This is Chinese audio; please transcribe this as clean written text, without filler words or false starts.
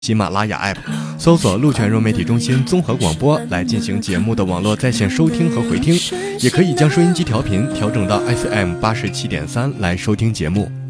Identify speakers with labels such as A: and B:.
A: 喜马拉雅 App 搜索鹿泉融媒体中心综合广播来进行节目的网络在线收听和回听，也可以将收音机调频调整到 FM 87.3来收听节目。